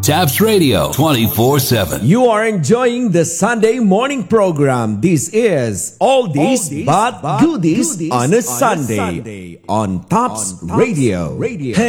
Taps Radio 24/7. You are enjoying the Sunday morning program. This is Oldies but Goodies on a Sunday on Taps Radio.